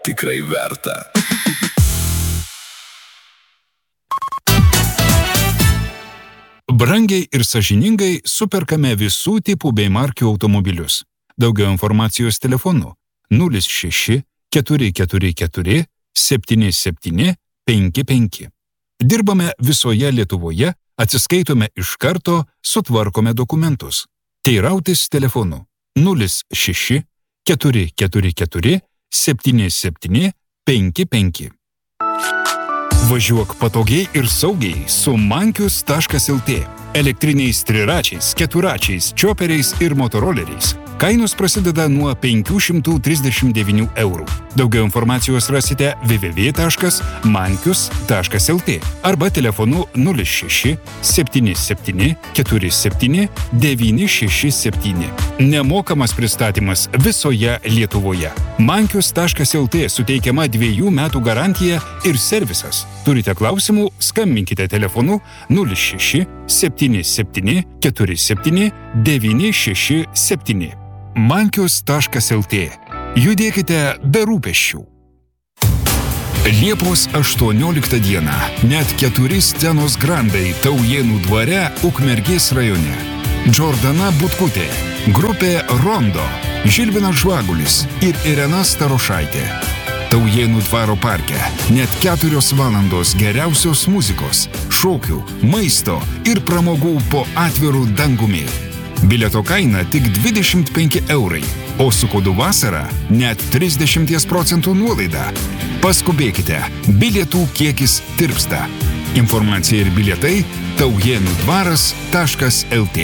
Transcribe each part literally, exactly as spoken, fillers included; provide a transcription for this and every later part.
tikrai verta. Brangiai ir sąžiningai superkame visų tipų bei markių automobilius. Daugiau informacijos telefonu nulis šeši keturi keturi keturi septyni septyni penki penki. Dirbame visoje Lietuvoje, atsiskaitome iš karto, sutvarkome dokumentus. Teirautis telefonu nulis šeši keturi keturi keturi septyni septyni penki penki. Važiuok patogiai ir saugiai su mankius taškas lt. Elektriniais triračiais, keturačiais, čioperiais ir motoroleriais. Kainos prasideda nuo penkių šimtų trisdešimt devynių eurų. Daugiau informacijos rasite w w w taškas mankius taškas lt arba telefonu nulis šeši septyni septyni keturi septyni devyni šeši septyni. Nemokamas pristatymas visoje Lietuvoje. mankius taškas lt suteikiama dviejų metų garantija ir servisas. Turite klausimų, skambinkite telefonu nulis šeši septyni septyni keturi septyni devyni šeši septyni. mankius taškas lt. Judėkite be rūpesčių. Liepos aštuonioliktą dieną net keturi scenos grandai Taujėnų dvare Ukmergės rajone. Džordana Butkutė, grupė Rondo, Žilvinas Žvagulis ir Irena Starošaitė. Taujėnų dvaro parke net keturios valandos geriausios muzikos, šokių, maisto ir pramogų po atvirų dangumi. Bilieto kaina tik dvidešimt penki eurai, o su kodu vasara net trisdešimt procentų nuolaida. Paskubėkite, bilietų kiekis tirpsta. Informacija ir bilietai taujėnų dvaras taškas lt.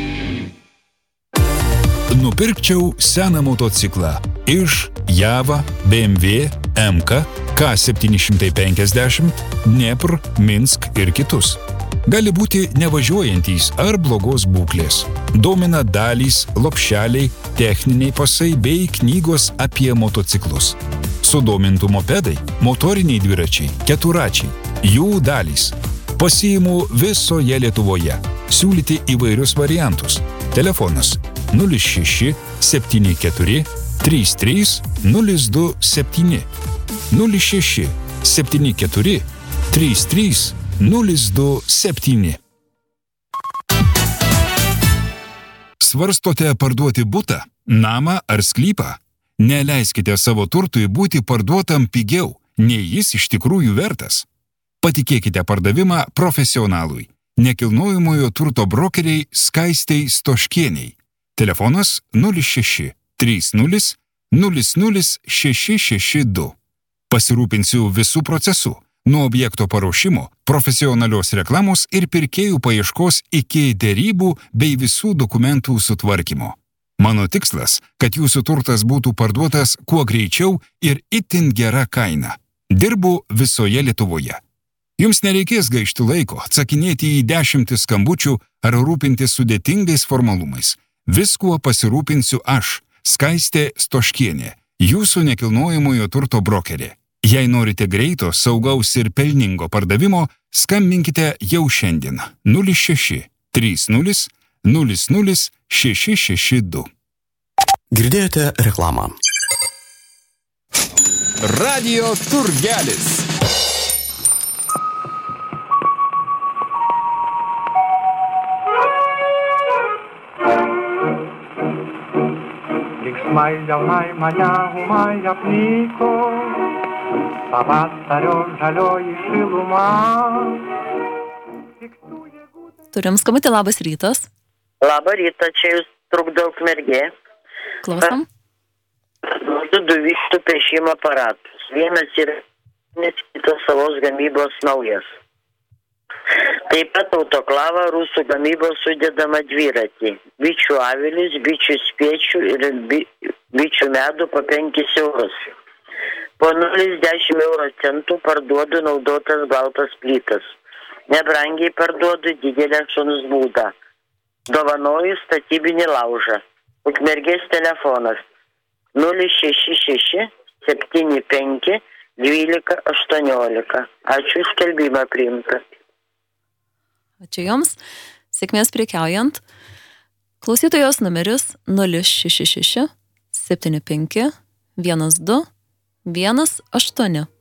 Nupirkčiau seną motociklą iš Java, B M W, M K, K septyni šimtai penkiasdešimt, Dnepr, Minsk ir kitus. Gali būti nevažiuojantys ar blogos būklės. Domina dalys, lopšeliai, techniniai pasai bei knygos apie motociklus. Sudomintų mopedai, motoriniai dviračiai, keturačiai, jų dalys. Pasiimu visoje Lietuvoje. Siūlyti įvairius variantus. Telefonas nulis šeši septyni keturi trys trys nulis du septyni nulis šeši septyni keturi trys trys nulis du septyni. Svarstote parduoti butą, namą ar sklypą? Neleiskite savo turtui būti parduotam pigiau, nei jis iš tikrųjų vertas. Patikėkite pardavimą profesionalui. Nekilnojamojo turto brokeriai Skaistei Stoškieniai. Telefonas nulis šeši trys nulis nulis nulis šeši šeši du. Pasirūpinsiu visų procesų. Nuo objekto paruošimo, profesionalios reklamos ir pirkėjų paieškos iki derybų bei visų dokumentų sutvarkymo. Mano tikslas, kad jūsų turtas būtų parduotas kuo greičiau ir itin gera kaina. Dirbu visoje Lietuvoje. Jums nereikės gaišti laiko, atsakinėti į dešimtis skambučių ar rūpintis sudėtingais formalumais. Viskuo pasirūpinsiu aš, Skaistė Stoškienė, jūsų nekilnojamojo turto brokerė. Jei norite greito, saugaus ir pelningo pardavimo, skambinkite jau šiandien nulis šeši trys nulis nulis nulis šeši šeši du. Girdėjote reklamą. Radio Turgelis. Linksmai jaunai mane humai apniko, pavasario žalioji šiluma. Turim skambutį, labas rytas. Labą rytą, čia jūs trukdo Ukmergė. Klausom. Du du vištų pešimo aparatus. Vienas yra nes kitas savos gamybos naujas. Taip pat autoklavą rusų gamybos sudedama dviratį. Bičių avilis, bičių spiečių ir bi, bičių medų po penkis eurus. Po nulis dešimt euro centų parduodu naudotas baltas plytas. Nebrangiai parduodu didelę šuns būdą. Dovanoju statybinį laužą. Ukmergės telefonas nulis šeši šeši septyni penki dvylika aštuoniolika. Ačiū skelbimą priimtą. Ačiū Jums. Sėkmės prekiaujant. Klausytojos numeris nulis šeši šeši septyni penki vienas du vienas aštuoni